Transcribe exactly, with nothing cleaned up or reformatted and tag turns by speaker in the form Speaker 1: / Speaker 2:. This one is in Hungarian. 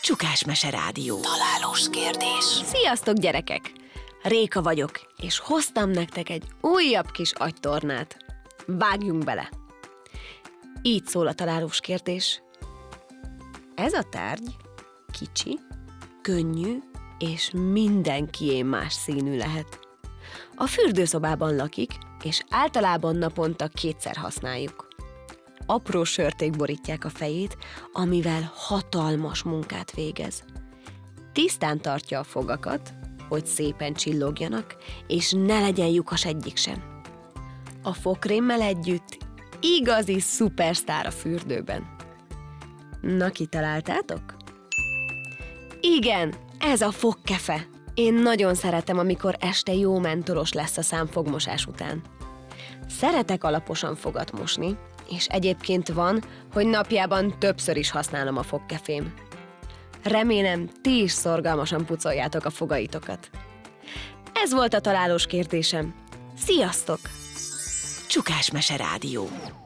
Speaker 1: Csukásmese Rádió. Találós kérdés.
Speaker 2: Sziasztok, gyerekek! Réka vagyok, és hoztam nektek egy újabb kis agytornát. Vágjunk bele! Így szól a találós kérdés. Ez a tárgy kicsi, könnyű, és mindenkié más színű lehet. A fürdőszobában lakik, és általában naponta kétszer használjuk. Apró sörték borítják a fejét, amivel hatalmas munkát végez. Tisztán tartja a fogakat, hogy szépen csillogjanak, és ne legyen lyukas egyik sem. A fogkrémmel együtt igazi szupersztár a fürdőben. Na, kitaláltátok? Igen, ez a fogkefe. Én nagyon szeretem, amikor este jó mentolos lesz a szám fogmosás után. Szeretek alaposan fogat mosni, és egyébként van, hogy napjában többször is használom a fogkefém. Remélem, ti is szorgalmasan pucoljátok a fogaitokat. Ez volt a találós kérdésem. Sziasztok!
Speaker 1: Csukásmese Rádió.